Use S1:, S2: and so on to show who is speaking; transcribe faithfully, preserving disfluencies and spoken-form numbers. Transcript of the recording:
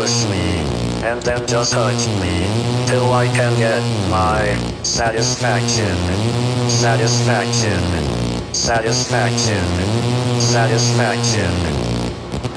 S1: push me, and then just hurt me, till I can get my satisfaction, satisfaction, satisfaction, satisfaction.